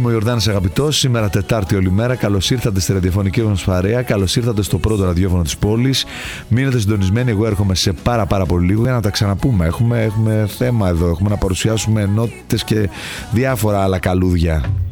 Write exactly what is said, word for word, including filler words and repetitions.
Είμαι ο Ιορδάνης Αγαπητός. Σήμερα Τετάρτη όλη μέρα. Καλώς ήρθατε στη ραδιοφωνική μας παρέα. Καλώς ήρθατε στο πρώτο ραδιόφωνο της πόλης. Μείνετε συντονισμένοι. Εγώ έρχομαι σε πάρα πάρα πολύ λίγο για να τα ξαναπούμε. Έχουμε, έχουμε θέμα εδώ. Έχουμε να παρουσιάσουμε ενότητες και διάφορα άλλα καλούδια.